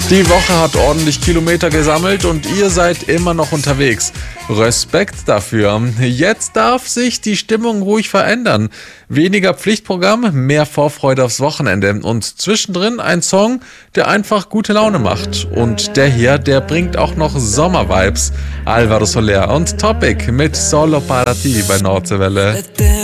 Die Woche hat ordentlich Kilometer gesammelt und ihr seid immer noch unterwegs. Respekt dafür. Jetzt darf sich die Stimmung ruhig verändern. Weniger Pflichtprogramm, mehr Vorfreude aufs Wochenende und zwischendrin ein Song, der einfach gute Laune macht. Und der hier, der bringt auch noch Sommervibes. Alvaro Soler und Topic mit Solo para ti bei Nordseewelle.